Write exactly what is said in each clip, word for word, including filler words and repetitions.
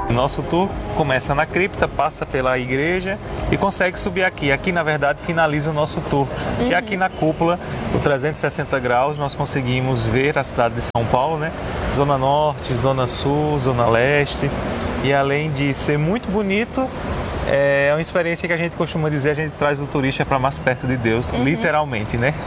O nosso tour começa na cripta, passa pela igreja e consegue subir aqui. Aqui, na verdade, finaliza o nosso tour. Uhum. E aqui na cúpula, o trezentos e sessenta graus, nós conseguimos ver a cidade de São Paulo, né? Zona Norte, Zona Sul, Zona Leste. E além de ser muito bonito, é uma experiência que a gente costuma dizer, a gente traz o turista para mais perto de Deus, uhum. literalmente, né?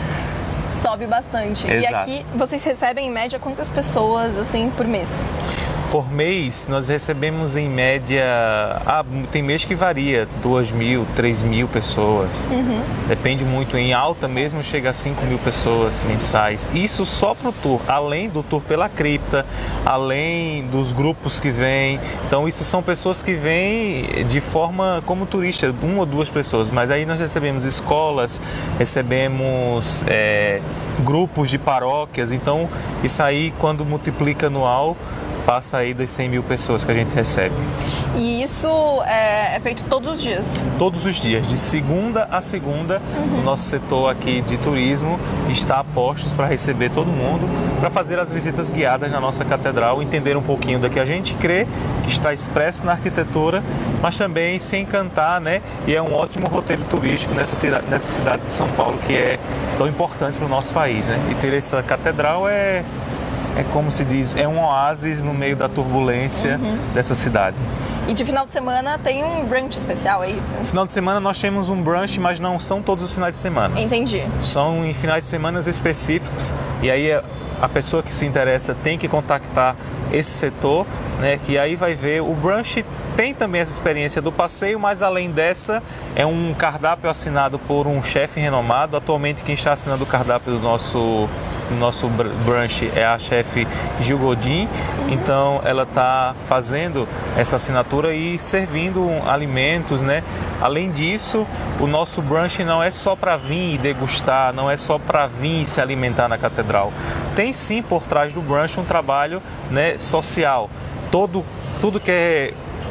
Sobe bastante. Exato. E aqui vocês recebem em média quantas pessoas assim por mês? Por mês nós recebemos em média, ah, tem mês que varia, duas mil, três mil pessoas. Uhum. Depende muito, em alta mesmo chega a cinco mil pessoas mensais. Isso só para o tour, além do tour pela cripta, além dos grupos que vêm. Então isso são pessoas que vêm de forma como turista, uma ou duas pessoas. Mas aí nós recebemos escolas, recebemos é, grupos de paróquias. Então isso aí, quando multiplica anual, passa aí das cem mil pessoas que a gente recebe. E isso é, é feito todos os dias? Todos os dias, de segunda a segunda, uhum. o nosso setor aqui de turismo está a postos para receber todo mundo, para fazer as visitas guiadas na nossa catedral, entender um pouquinho do que a gente crê, que está expresso na arquitetura, mas também se encantar, né? E é um ótimo roteiro turístico nessa, nessa cidade de São Paulo, que é tão importante para o nosso país, né? E ter essa catedral é... É como se diz, é um oásis no meio da turbulência uhum. dessa cidade. E de final de semana tem um brunch especial, é isso? No final de semana nós temos um brunch, mas não são todos os finais de semana. Entendi. São em finais de semana específicos, e aí a pessoa que se interessa tem que contactar esse setor, né, que aí vai ver. O brunch tem também essa experiência do passeio, mas além dessa é um cardápio assinado por um chefe renomado. Atualmente quem está assinando o cardápio do nosso o nosso brunch é a chefe Gil Godin, então ela está fazendo essa assinatura e servindo alimentos, né? Além disso, o nosso brunch não é só para vir e degustar, não é só para vir e se alimentar na catedral. Tem sim por trás do brunch um trabalho, né, social. Todo, tudo que é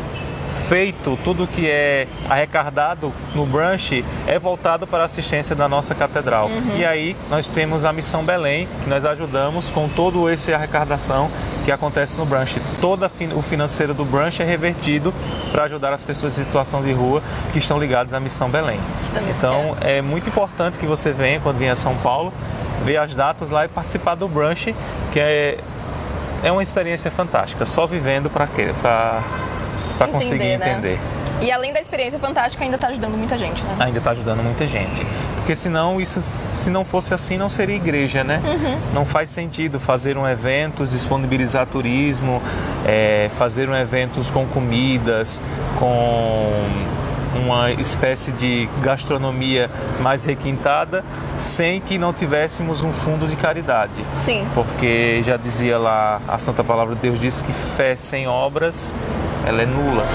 feito, tudo que é arrecadado no brunch é voltado para a assistência da nossa catedral. Uhum. E aí nós temos a Missão Belém, que nós ajudamos com todo esse arrecadação que acontece no brunch. Todo o financeiro do brunch é revertido para ajudar as pessoas em situação de rua que estão ligadas à Missão Belém. Então é muito importante que você venha, quando vier a São Paulo, ver as datas lá e participar do brunch, que é, é uma experiência fantástica, só vivendo para quê? Para para conseguir entender. Né? E além da experiência fantástica, ainda está ajudando muita gente, né? Ainda está ajudando muita gente. Porque senão, isso, se não fosse assim, não seria igreja, né? Uhum. Não faz sentido fazer um evento, disponibilizar turismo, é, fazer um eventos com comidas, com uma espécie de gastronomia mais requintada, sem que não tivéssemos um fundo de caridade. Sim. Porque já dizia lá, a Santa Palavra de Deus diz que fé sem obras, ela é nula.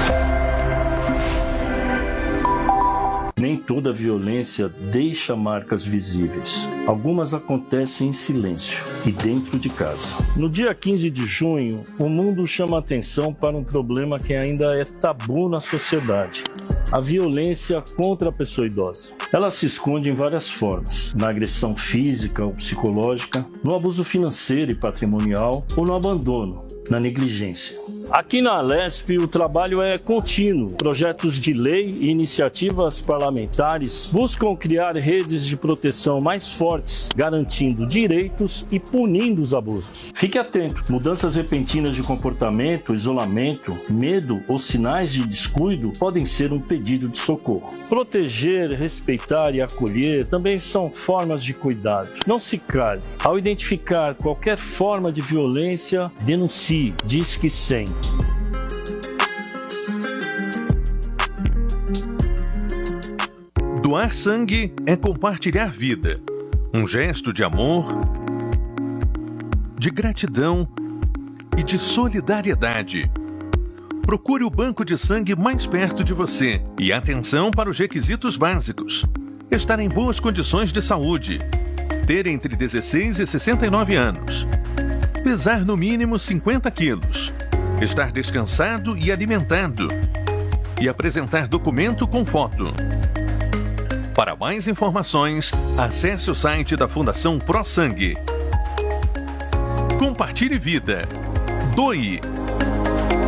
Nem toda violência deixa marcas visíveis. Algumas acontecem em silêncio e dentro de casa. No dia quinze de junho, o mundo chama atenção para um problema que ainda é tabu na sociedade: a violência contra a pessoa idosa. Ela se esconde em várias formas: na agressão física ou psicológica, no abuso financeiro e patrimonial ou no abandono, na negligência. Aqui na Alesp o trabalho é contínuo. Projetos de lei e iniciativas parlamentares buscam criar redes de proteção mais fortes, garantindo direitos e punindo os abusos. Fique atento: mudanças repentinas de comportamento, isolamento, medo ou sinais de descuido podem ser um pedido de socorro. Proteger, respeitar e acolher também são formas de cuidado. Não se cale. Ao identificar qualquer forma de violência, denuncie. Disque cem. Doar sangue é compartilhar vida. Um gesto de amor, de gratidão e de solidariedade. Procure o banco de sangue mais perto de você e atenção para os requisitos básicos: estar em boas condições de saúde, ter entre dezesseis e sessenta e nove anos, pesar no mínimo cinquenta quilos, estar descansado e alimentado e apresentar documento com foto. Para mais informações, acesse o site da Fundação ProSangue. Compartilhe vida. Doe.